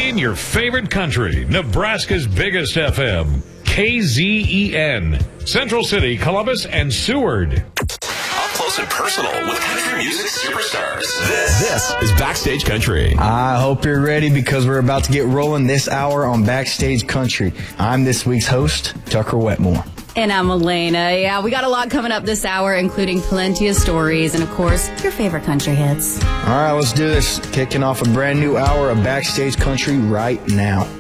Playing your favorite country, Nebraska's biggest FM, KZEN, Central City, Columbus, and Seward. Up close and personal with country music superstars. This is Backstage Country. I hope you're ready because we're about to get rolling this hour on Backstage Country. I'm this week's host, Tucker Wetmore. And I'm Elena. Yeah, we got a lot coming up this hour, including plenty of stories and, of course, your favorite country hits. All right, let's do this. Kicking off a brand new hour of Backstage Country right now.